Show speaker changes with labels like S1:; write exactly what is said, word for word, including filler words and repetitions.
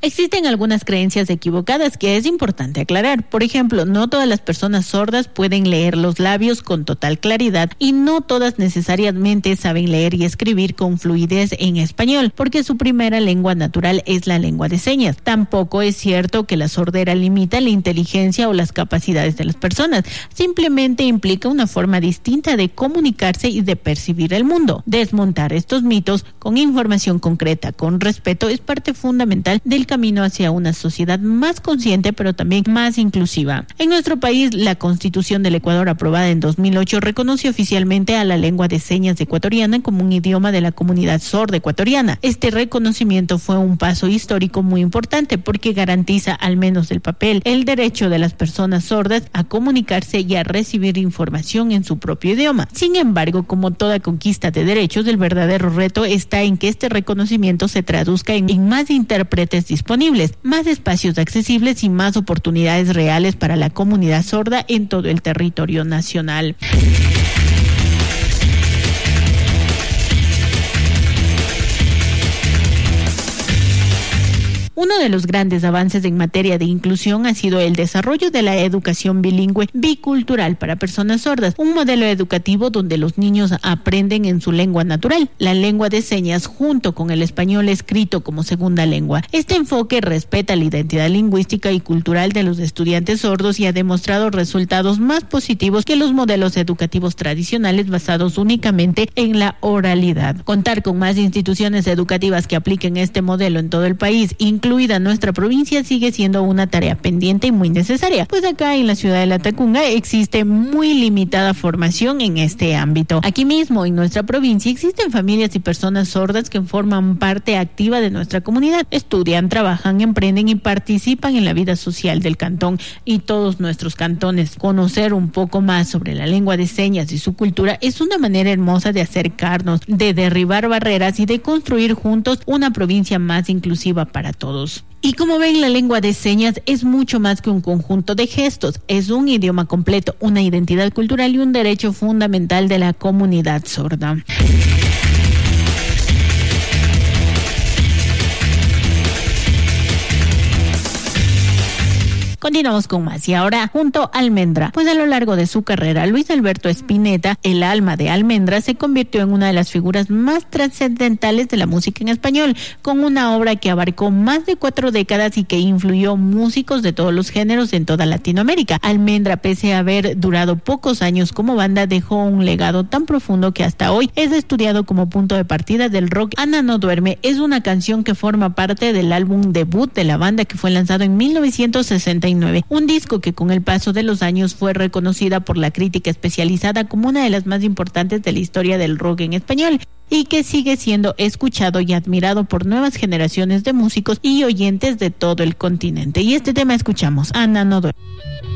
S1: Existen algunas creencias equivocadas que es importante aclarar. Por ejemplo, no todas las personas sordas pueden leer los labios con total claridad y no todas necesariamente saben leer y escribir con fluidez en español, porque su primera lengua natural es la lengua de señas. Tampoco es cierto que la sordera limita la inteligencia o las capacidades de las personas. Simplemente implica una forma distinta de comunicarse y de percibir el mundo. Desmontar estos mitos con información concreta, con respeto, es parte fundamental del camino hacia una sociedad más consciente, pero también más inclusiva. En nuestro país, la Constitución del Ecuador, aprobada en dos mil ocho, reconoce oficialmente a la lengua de señas ecuatoriana como un idioma de la comunidad sorda ecuatoriana. Este reconocimiento fue un paso histórico muy importante porque garantiza, al menos el papel, el derecho de las personas sordas a comunicarse y a recibir información en su propio idioma. Sin embargo, como toda conquista de derechos, el verdadero reto está en que este reconocimiento se traduzca en, en más intérpretes disponibles, más espacios accesibles y más oportunidades reales para la comunidad sorda en todo el territorio nacional. Uno de los grandes avances en materia de inclusión ha sido el desarrollo de la educación bilingüe bicultural para personas sordas, un modelo educativo donde los niños aprenden en su lengua natural, la lengua de señas, junto con el español escrito como segunda lengua. Este enfoque respeta la identidad lingüística y cultural de los estudiantes sordos y ha demostrado resultados más positivos que los modelos educativos tradicionales basados únicamente en la oralidad. Contar con más instituciones educativas que apliquen este modelo en todo el país, incluida nuestra provincia, sigue siendo una tarea pendiente y muy necesaria, pues acá en la ciudad de Latacunga existe muy limitada formación en este ámbito. Aquí mismo en nuestra provincia existen familias y personas sordas que forman parte activa de nuestra comunidad, estudian, trabajan, emprenden y participan en la vida social del cantón y todos nuestros cantones. Conocer un poco más sobre la lengua de señas y su cultura es una manera hermosa de acercarnos, de derribar barreras y de construir juntos una provincia más inclusiva para todos. Y como ven, la lengua de señas es mucho más que un conjunto de gestos, es un idioma completo, una identidad cultural y un derecho fundamental de la comunidad sorda. Continuamos con más y ahora junto a Almendra, pues a lo largo de su carrera, Luis Alberto Spinetta, el alma de Almendra, se convirtió en una de las figuras más trascendentales de la música en español, con una obra que abarcó más de cuatro décadas y que influyó músicos de todos los géneros en toda Latinoamérica. Almendra, pese a haber durado pocos años como banda, dejó un legado tan profundo que hasta hoy es estudiado como punto de partida del rock. Ana no duerme es una canción que forma parte del álbum debut de la banda, que fue lanzado en mil novecientos sesenta y nueve, un disco que con el paso de los años fue reconocida por la crítica especializada como una de las más importantes de la historia del rock en español y que sigue siendo escuchado y admirado por nuevas generaciones de músicos y oyentes de todo el continente. Y este tema escuchamos, Ana no duerme.